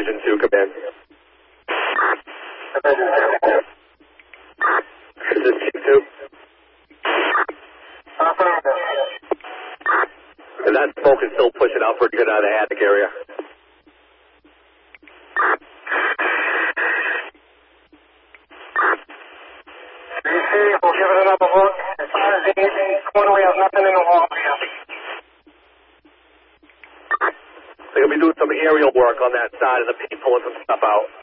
Division 2, come in. Is this Chief 2? And that smoke is still pushing out pretty good out of the attic area. We'll give it another look. As far as the corner, we have nothing in the wall here. They're going to be doing some aerial work on that side of the paint, pulling some stuff out.